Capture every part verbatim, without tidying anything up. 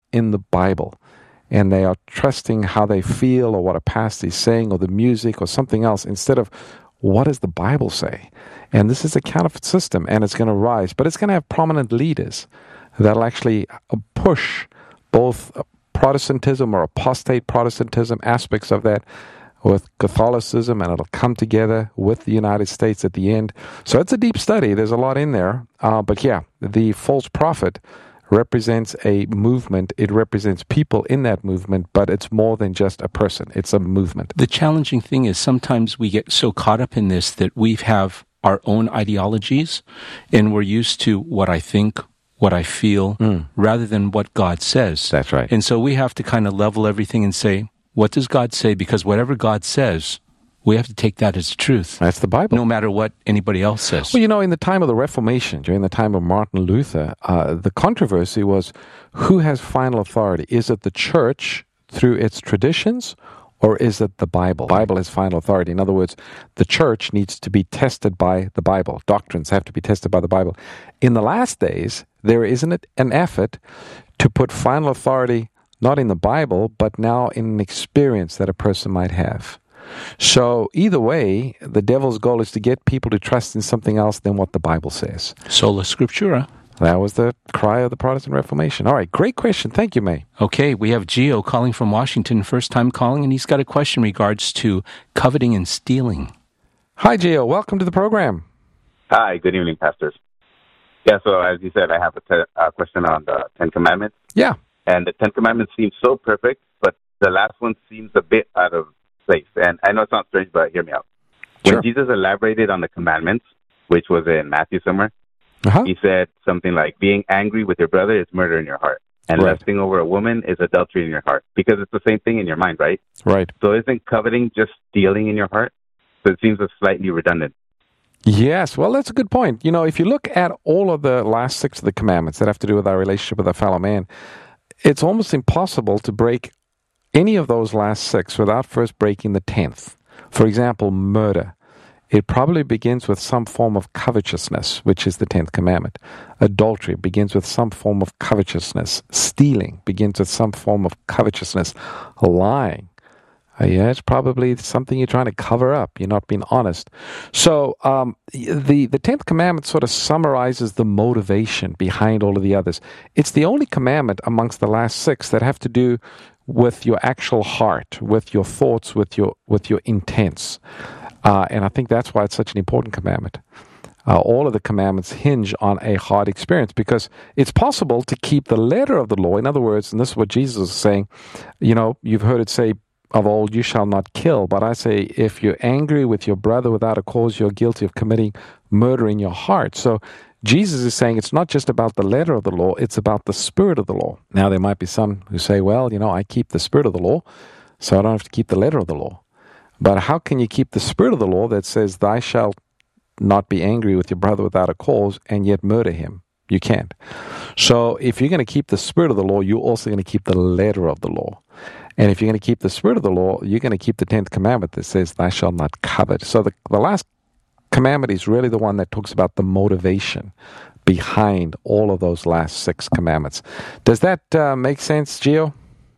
in the Bible, and they are trusting how they feel or what a pastor is saying or the music or something else instead of what does the Bible say? And this is a counterfeit system, and it's going to rise, but it's going to have prominent leaders that'll actually push both Protestantism or apostate Protestantism aspects of that with Catholicism, and it'll come together with the United States at the end. So it's a deep study. There's a lot in there. Uh, but yeah, the false prophet represents a movement. It represents people in that movement, but it's more than just a person. It's a movement. The challenging thing is sometimes we get so caught up in this that we have our own ideologies, and we're used to what I think, what I feel, mm. rather than what God says. That's right. And so we have to kind of level everything and say, what does God say? Because whatever God says, we have to take that as truth. That's the Bible. No matter what anybody else says. Well, you know, in the time of the Reformation, during the time of Martin Luther, uh, the controversy was, who has final authority? Is it the church through its traditions, or is it the Bible? The Bible has final authority. In other words, the church needs to be tested by the Bible. Doctrines have to be tested by the Bible. In the last days, there isn't an effort to put final authority not in the Bible, but now in an experience that a person might have. So either way, the devil's goal is to get people to trust in something else than what the Bible says. Sola Scriptura. That was the cry of the Protestant Reformation. All right, great question. Thank you, May. Okay, we have Gio calling from Washington, first time calling, and he's got a question in regards to coveting and stealing. Hi, Gio. Welcome to the program. Hi, good evening, pastors. Yeah, so as you said, I have a te- uh, question on the Ten Commandments. Yeah. And the Ten Commandments seem so perfect, but the last one seems a bit out of place. And I know it sounds strange, but hear me out. When Sure. Jesus elaborated on the commandments, which was in Matthew somewhere, uh-huh. he said something like, being angry with your brother is murder in your heart. And Right. lusting over a woman is adultery in your heart. Because it's the same thing in your mind, right? Right. So isn't coveting just stealing in your heart? So it seems a slightly redundant. Yes, well, that's a good point. You know, if you look at all of the last six of the commandments that have to do with our relationship with our fellow man, it's almost impossible to break any of those last six without first breaking the tenth. For example, murder. It probably begins with some form of covetousness, which is the tenth commandment. Adultery begins with some form of covetousness. Stealing begins with some form of covetousness. Lying. Uh, yeah, it's probably something you're trying to cover up. You're not being honest. So um, the, the tenth commandment sort of summarizes the motivation behind all of the others. It's the only commandment amongst the last six that have to do with your actual heart, with your thoughts, with your with your intents. Uh, and I think that's why it's such an important commandment. Uh, all of the commandments hinge on a heart experience, because it's possible to keep the letter of the law. In other words, and this is what Jesus is saying, you know, you've heard it say of old, you shall not kill. But I say, if you're angry with your brother without a cause, you're guilty of committing murder in your heart. So Jesus is saying it's not just about the letter of the law, it's about the spirit of the law. Now, there might be some who say, well, you know, I keep the spirit of the law, so I don't have to keep the letter of the law. But how can you keep the spirit of the law that says, thou shalt not be angry with your brother without a cause, and yet murder him? You can't. So if you're going to keep the spirit of the law, you're also going to keep the letter of the law. And if you're going to keep the spirit of the law, you're going to keep the tenth commandment that says, thou shalt not covet. So the, the last commandment is really the one that talks about the motivation behind all of those last six commandments. Does that uh, make sense, Gio?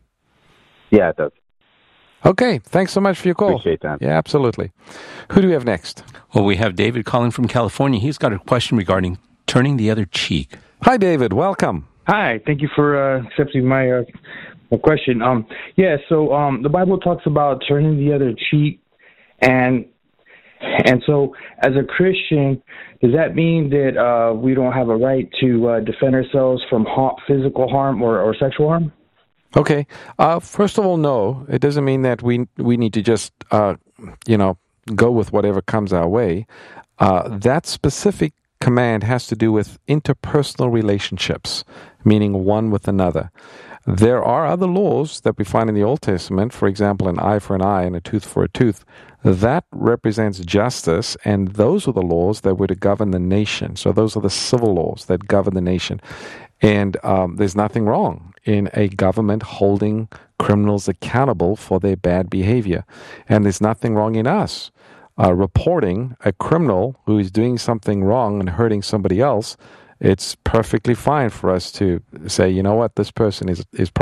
Yeah, it does. Okay, thanks so much for your call. Appreciate that. Yeah, absolutely. Who do we have next? Well, we have David calling from California. He's got a question regarding turning the other cheek. Hi, David. Welcome. Hi. Thank you for uh, accepting my, uh, my question. Um, yeah, so um, the Bible talks about turning the other cheek, and and so as a Christian, does that mean that uh, we don't have a right to uh, defend ourselves from ha- physical harm or, or sexual harm? Okay. Uh, first of all, no. It doesn't mean that we we need to just, uh, you know, go with whatever comes our way. Uh, that specific command has to do with interpersonal relationships, meaning one with another. There are other laws that we find in the Old Testament, for example, an eye for an eye and a tooth for a tooth. That represents justice, and those are the laws that were to govern the nation. So those are the civil laws that govern the nation. And um, there's nothing wrong in a government holding criminals accountable for their bad behavior. And there's nothing wrong in us uh, reporting a criminal who is doing something wrong and hurting somebody else. It's perfectly fine for us to say, you know what, this person is, is